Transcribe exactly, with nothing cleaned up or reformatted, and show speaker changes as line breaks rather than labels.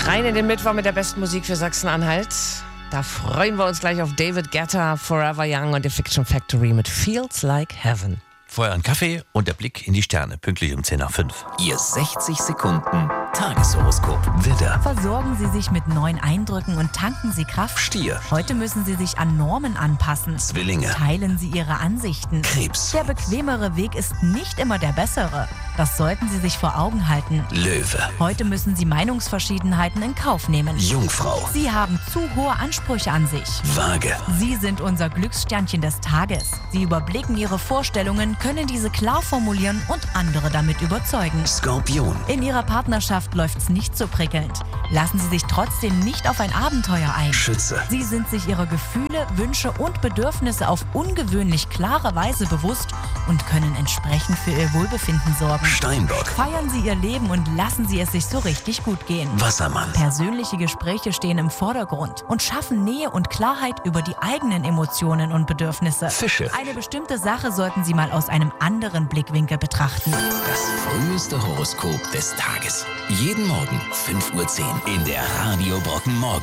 Rein in den Mittwoch mit der besten Musik für Sachsen-Anhalt. Da freuen wir uns gleich auf David Guetta, Forever Young und die Fiction Factory mit Feels Like Heaven.
Vorher ein Kaffee und der Blick in die Sterne, pünktlich um zehn nach fünf.
Ihr sechzig Sekunden Tageshoroskop. Widder,
Versorgen Sie sich mit neuen Eindrücken und tanken Sie Kraft.
Stier,
Heute müssen Sie sich an Normen anpassen.
Zwillinge,
Teilen Sie Ihre Ansichten.
Krebs,
Der bequemere Weg ist nicht immer der bessere. Das sollten Sie sich vor Augen halten.
Löwe,
Heute müssen Sie Meinungsverschiedenheiten in Kauf nehmen.
Jungfrau,
Sie haben zu hohe Ansprüche an sich.
Waage,
Sie sind unser Glückssternchen des Tages. Sie überblicken Ihre Vorstellungen, können diese klar formulieren und andere damit überzeugen.
Skorpion,
In Ihrer Partnerschaft läuft's nicht so prickelnd. Lassen Sie sich trotzdem nicht auf ein Abenteuer ein.
Schütze,
Sie sind sich Ihrer Gefühle, Wünsche und Bedürfnisse auf ungewöhnlich klare Weise bewusst und können entsprechend für Ihr Wohlbefinden sorgen.
Steinbock,
Feiern Sie Ihr Leben und lassen Sie es sich so richtig gut gehen.
Wassermann,
Persönliche Gespräche stehen im Vordergrund und schaffen Nähe und Klarheit über die eigenen Emotionen und Bedürfnisse.
Fische.
Eine bestimmte Sache sollten Sie mal aus einem anderen Blickwinkel betrachten.
Das früheste Horoskop des Tages. Jeden Morgen fünf Uhr zehn in der Radio Brocken Morgen.